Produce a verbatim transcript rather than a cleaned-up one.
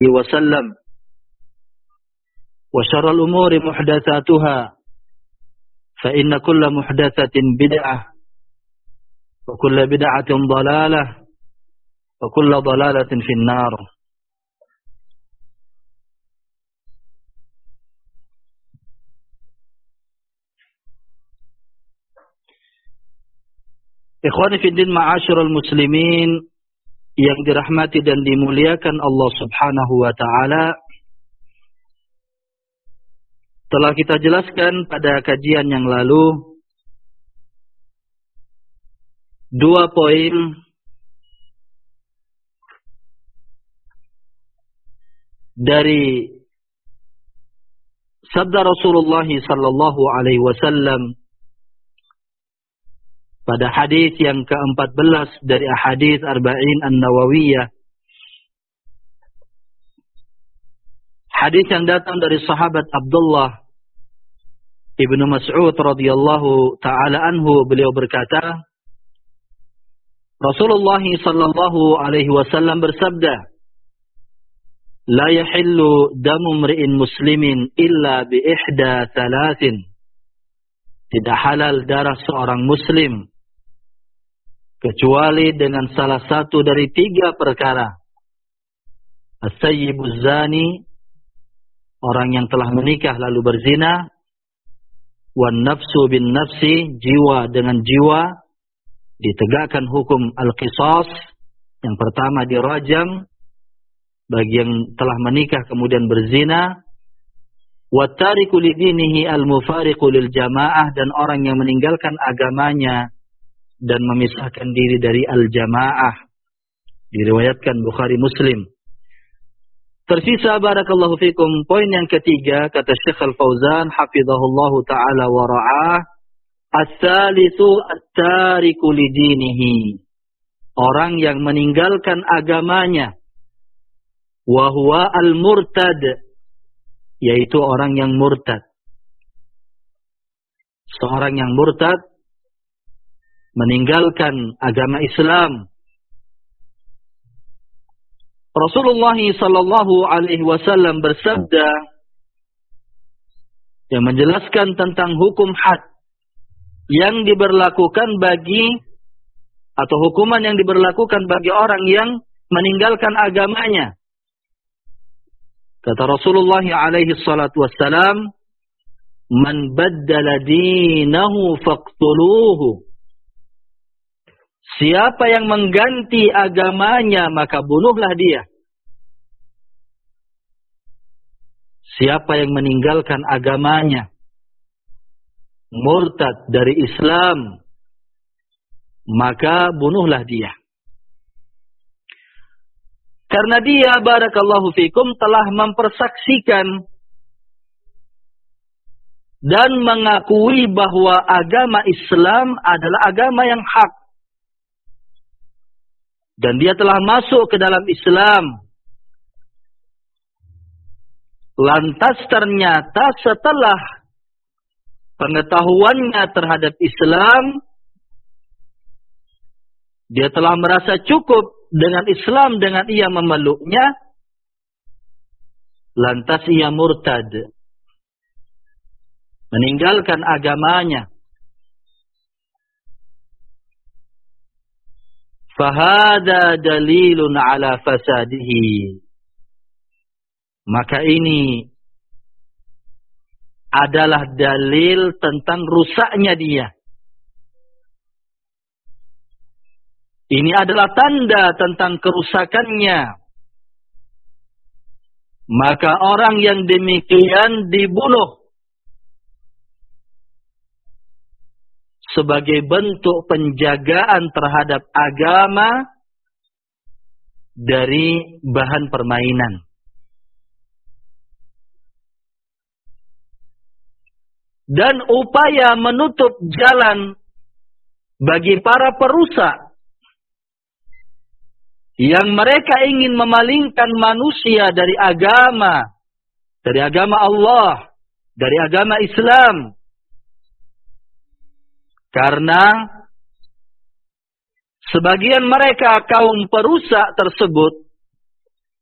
وسلم وشر الأمور محدثاتها فإن كل محدثة بدعة وكل بدعة ضلالة وكل ضلالة في النار. Ikhwani fiddin ma'asyiral muslimin yang dirahmati dan dimuliakan Allah Subhanahu wa taala, telah kita jelaskan pada kajian yang lalu dua poin dari sabda Rasulullah sallallahu alaihi wasallam pada hadis yang keempat belas dari ahadits Arba'in An-Nawawiyah. Hadis yang datang dari sahabat Abdullah Ibnu Mas'ud radhiyallahu taala anhu, beliau berkata, Rasulullah sallallahu alaihi wasallam bersabda, "La yahillu damu mri'in muslimin illa bi ihda thalathin." Tidak halal darah seorang muslim kecuali dengan salah satu dari tiga perkara. As-sayyibuz zani, orang yang telah menikah lalu berzina. Wan nafsu bin nafsi, jiwa dengan jiwa, ditegakkan hukum al-qisas. Yang pertama dirajam bagi yang telah menikah kemudian berzina. Wat tariku lidinihi al-mufariqu lil jamaah, dan orang yang meninggalkan agamanya dan memisahkan diri dari al-jamaah. Diriwayatkan Bukhari Muslim. Tersisa barakallahu fikum poin yang ketiga, kata Syekh Al-Fauzan hafizahullahu taala wa ra'ah, as-salisu at-tariku lidinihi, orang yang meninggalkan agamanya, wa huwa al-murtad, yaitu orang yang murtad. Seorang yang murtad meninggalkan agama Islam. Rasulullah sallallahu alaihi wasallam bersabda yang menjelaskan tentang hukum had yang diberlakukan bagi, atau hukuman yang diberlakukan bagi orang yang meninggalkan agamanya. Kata Rasulullah alaihi salatu wassalam, "Man baddala dinahu faqtuluhu." Siapa yang mengganti agamanya, maka bunuhlah dia. Siapa yang meninggalkan agamanya, murtad dari Islam, maka bunuhlah dia. Karena dia, barakallahu fikum, telah mempersaksikan dan mengakui bahwa agama Islam adalah agama yang hak. Dan dia telah masuk ke dalam Islam. Lantas ternyata setelah pengetahuannya terhadap Islam, dia telah merasa cukup dengan Islam, dengan ia memeluknya, lantas ia murtad, meninggalkan agamanya. Fahada dalilun ala fasadihi. Maka ini adalah dalil tentang rusaknya dia. Ini adalah tanda tentang kerusakannya. Maka orang yang demikian dibunuh sebagai bentuk penjagaan terhadap agama dari bahan permainan. Dan upaya menutup jalan bagi para perusak yang mereka ingin memalingkan manusia dari agama, dari agama Allah, dari agama Islam. Karena sebagian mereka kaum perusak tersebut